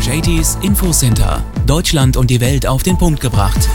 Fresh 80s Infocenter. Deutschland und die Welt auf den Punkt gebracht.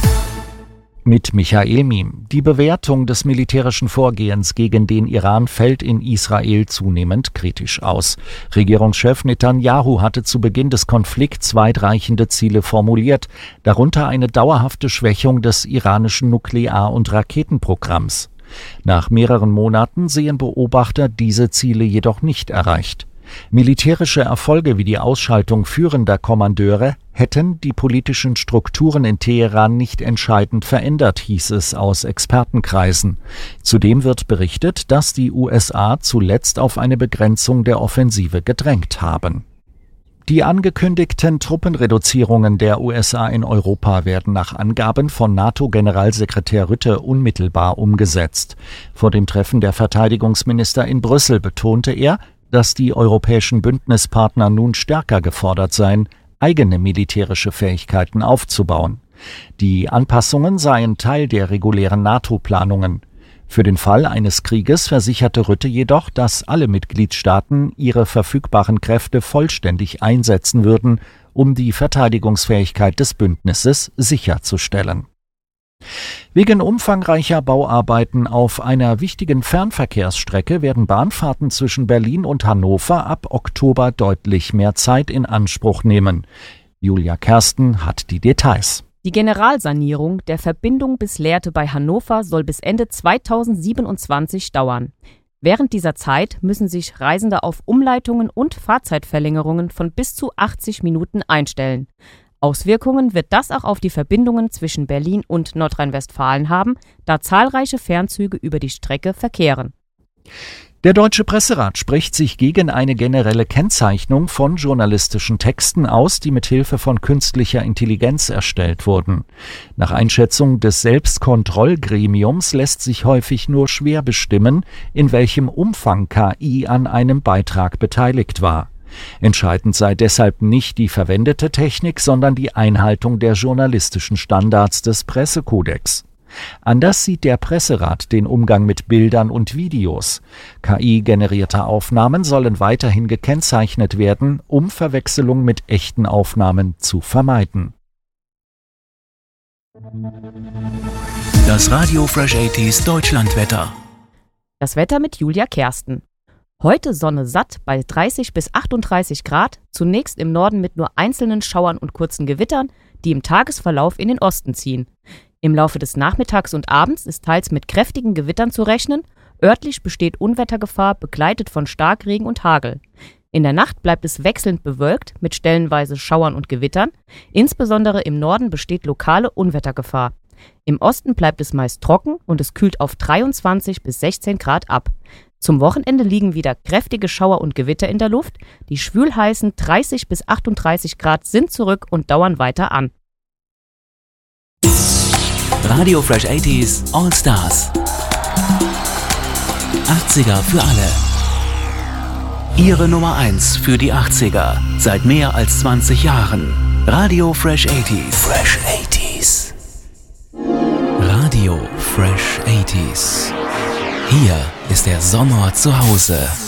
Mit Michael Miem. Die Bewertung des militärischen Vorgehens gegen den Iran fällt in Israel zunehmend kritisch aus. Regierungschef Netanyahu hatte zu Beginn des Konflikts weitreichende Ziele formuliert, darunter eine dauerhafte Schwächung des iranischen Nuklear- und Raketenprogramms. Nach mehreren Monaten sehen Beobachter diese Ziele jedoch nicht erreicht. Militärische Erfolge wie die Ausschaltung führender Kommandeure hätten die politischen Strukturen in Teheran nicht entscheidend verändert, hieß es aus Expertenkreisen. Zudem wird berichtet, dass die USA zuletzt auf eine Begrenzung der Offensive gedrängt haben. Die angekündigten Truppenreduzierungen der USA in Europa werden nach Angaben von NATO-Generalsekretär Rutte unmittelbar umgesetzt. Vor dem Treffen der Verteidigungsminister in Brüssel betonte er, dass die europäischen Bündnispartner nun stärker gefordert seien, eigene militärische Fähigkeiten aufzubauen. Die Anpassungen seien Teil der regulären NATO-Planungen. Für den Fall eines Krieges versicherte Rutte jedoch, dass alle Mitgliedstaaten ihre verfügbaren Kräfte vollständig einsetzen würden, um die Verteidigungsfähigkeit des Bündnisses sicherzustellen. Wegen umfangreicher Bauarbeiten auf einer wichtigen Fernverkehrsstrecke werden Bahnfahrten zwischen Berlin und Hannover ab Oktober deutlich mehr Zeit in Anspruch nehmen. Julia Kersten hat die Details. Die Generalsanierung der Verbindung bis Lehrte bei Hannover soll bis Ende 2027 dauern. Während dieser Zeit müssen sich Reisende auf Umleitungen und Fahrzeitverlängerungen von bis zu 80 Minuten einstellen. Auswirkungen wird das auch auf die Verbindungen zwischen Berlin und Nordrhein-Westfalen haben, da zahlreiche Fernzüge über die Strecke verkehren. Der Deutsche Presserat spricht sich gegen eine generelle Kennzeichnung von journalistischen Texten aus, die mit Hilfe von künstlicher Intelligenz erstellt wurden. Nach Einschätzung des Selbstkontrollgremiums lässt sich häufig nur schwer bestimmen, in welchem Umfang KI an einem Beitrag beteiligt war. Entscheidend sei deshalb nicht die verwendete Technik, sondern die Einhaltung der journalistischen Standards des Pressekodex. Anders sieht der Presserat den Umgang mit Bildern und Videos. KI-generierte Aufnahmen sollen weiterhin gekennzeichnet werden, um Verwechslung mit echten Aufnahmen zu vermeiden. Das Radio Fresh 80s Deutschlandwetter. Das Wetter mit Julia Kersten. Heute Sonne satt bei 30 bis 38 Grad, zunächst im Norden mit nur einzelnen Schauern und kurzen Gewittern, die im Tagesverlauf in den Osten ziehen. Im Laufe des Nachmittags und Abends ist teils mit kräftigen Gewittern zu rechnen, örtlich besteht Unwettergefahr, begleitet von Starkregen und Hagel. In der Nacht bleibt es wechselnd bewölkt mit stellenweise Schauern und Gewittern, insbesondere im Norden besteht lokale Unwettergefahr. Im Osten bleibt es meist trocken und es kühlt auf 23 bis 16 Grad ab. Zum Wochenende liegen wieder kräftige Schauer und Gewitter in der Luft. Die schwülheißen 30 bis 38 Grad sind zurück und dauern weiter an. Radio Fresh 80s All Stars. 80er für alle. Ihre Nummer 1 für die 80er. Seit mehr als 20 Jahren. Radio Fresh 80s. Fresh 80s. Radio Fresh 80s. Hier ist der Sommer zu Hause.